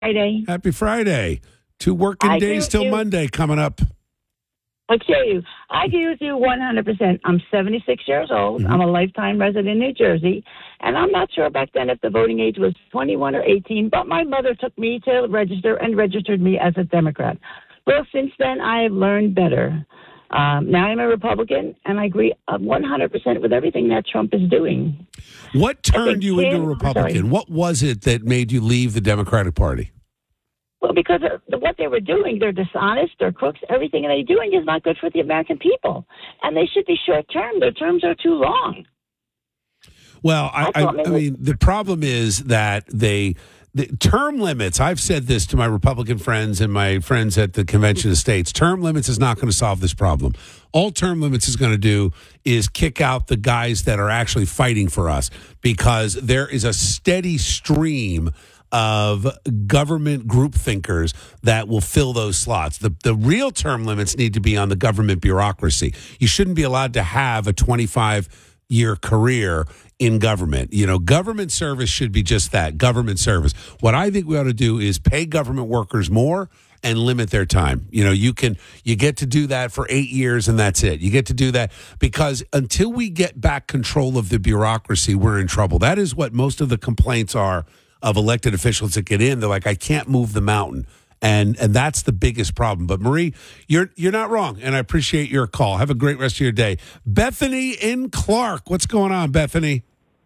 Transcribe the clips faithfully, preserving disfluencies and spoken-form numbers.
Friday. Happy Friday. Two working I days till you. Monday coming up. I tell you, I agree with you one hundred percent. I'm seventy-six years old. Mm-hmm. I'm a lifetime resident in New Jersey. And I'm not sure back then if the voting age was twenty-one or eighteen, but my mother took me to register and registered me as a Democrat. Well, since then, I have learned better. Um, now I'm a Republican, and I agree one hundred percent with everything that Trump is doing. What turned you Kim, into a Republican? What was it that made you leave the Democratic Party? Well, because of what they were doing, they're dishonest, they're crooks. Everything they're doing is not good for the American people. And they should be short-term. Their terms are too long. Well, I, I, I mean, the problem is that they... The term limits, I've said this to my Republican friends and my friends at the Convention of States, term limits is not going to solve this problem. All term limits is going to do is kick out the guys that are actually fighting for us, because there is a steady stream of government group thinkers that will fill those slots. The the real term limits need to be on the government bureaucracy. You shouldn't be allowed to have a twenty-five year career in government. You know, government service should be just that, government service. What I think we ought to do is pay government workers more and limit their time. You know, you can, you get to do that for eight years and that's it. You get to do that because until we get back control of the bureaucracy, we're in trouble. That is what most of the complaints are of elected officials that get in. They're like, I can't move the mountain. And and that's the biggest problem. But Marie, you're you're not wrong, and I appreciate your call. Have a great rest of your day. Bethany in Clark. What's going on, Bethany?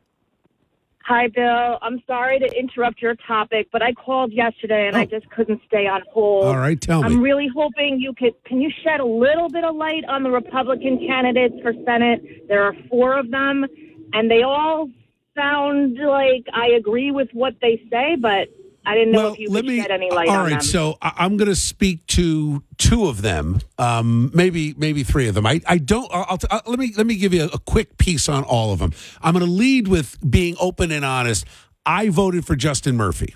Hi, Bill. I'm sorry to interrupt your topic, but I called yesterday and oh. I just couldn't stay on hold. All right, tell me. I'm really hoping you could, can you shed a little bit of light on the Republican candidates for Senate? There are four of them, and they all sound like I agree with what they say, but I didn't know well, if you let could me, shed any light all on right, them. so I'm going to speak to two of them, um, maybe maybe three of them. I, I don't. I'll, I'll, let me let me give you a, a quick piece on all of them. I'm going to lead with being open and honest. I voted for Justin Murphy.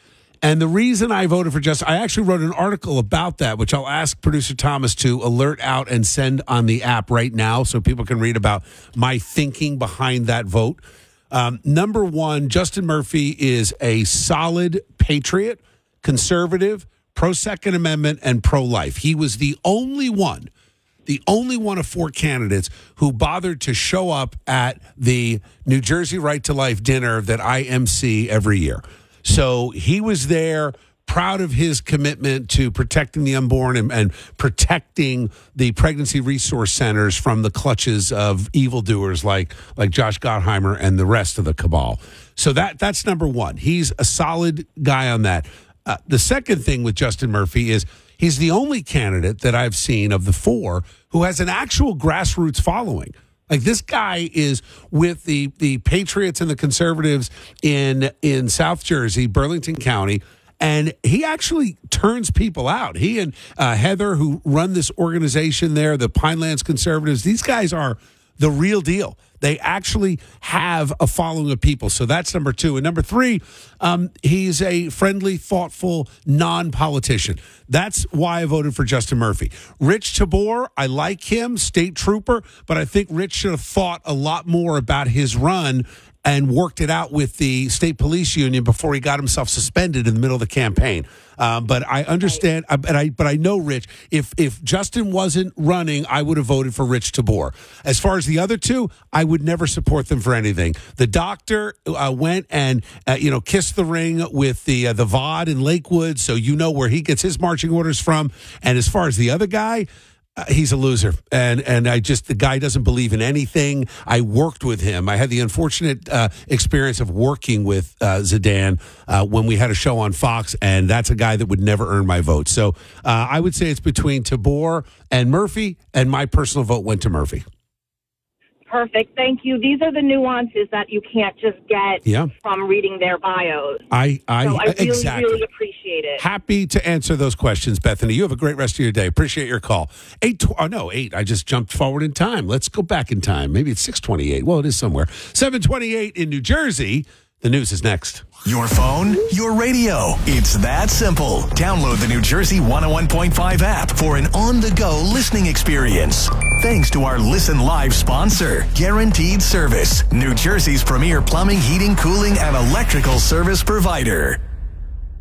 And the reason I voted for Justin, I actually wrote an article about that, which I'll ask producer Thomas to alert out and send on the app right now so people can read about my thinking behind that vote. Um, number one, Justin Murphy is a solid patriot, conservative, pro-Second Amendment, and pro-life. He was the only one, the only one of four candidates who bothered to show up at the New Jersey Right to Life dinner that I emcee every year. So he was there, proud of his commitment to protecting the unborn and, and protecting the pregnancy resource centers from the clutches of evildoers like like Josh Gottheimer and the rest of the cabal. So that that's number one. He's a solid guy on that. Uh, the second thing with Justin Murphy is he's the only candidate that I've seen of the four who has an actual grassroots following. Like, this guy is with the the Patriots and the Conservatives in in South Jersey, Burlington County. And he actually turns people out. He and uh, Heather, who run this organization there, the Pinelands Conservatives, these guys are the real deal. They actually have a following of people. So that's number two. And number three, um, he's a friendly, thoughtful, non-politician. That's why I voted for Justin Murphy. Rich Tabor, I like him, state trooper, but I think Rich should have thought a lot more about his run and worked it out with the state police union before he got himself suspended in the middle of the campaign. Um, but I understand, uh, but I but I know Rich. If if Justin wasn't running, I would have voted for Rich Tabor. As far as the other two, I would never support them for anything. The doctor uh, went and uh, you know kissed the ring with the uh, the V O D in Lakewood, so you know where he gets his marching orders from. And as far as the other guy, Uh, he's a loser, and and I just the guy doesn't believe in anything. I worked with him. I had the unfortunate uh, experience of working with uh, Zidane uh, when we had a show on Fox, and that's a guy that would never earn my vote. So uh, I would say it's between Tabor and Murphy, and my personal vote went to Murphy. Perfect. Thank you. These are the nuances that you can't just get yeah. from reading their bios. I, I, so I really, exactly. really appreciate it. Happy to answer those questions, Bethany. You have a great rest of your day. Appreciate your call. Eight, oh no, eight. I just jumped forward in time. Let's go back in time. Maybe it's six twenty-eight. Well, it is somewhere. seven twenty-eight in New Jersey. The news is next. Your phone, your radio. It's that simple. Download the New Jersey one oh one point five app for an on-the-go listening experience. Thanks to our Listen Live sponsor, Guaranteed Service, New Jersey's premier plumbing, heating, cooling, and electrical service provider.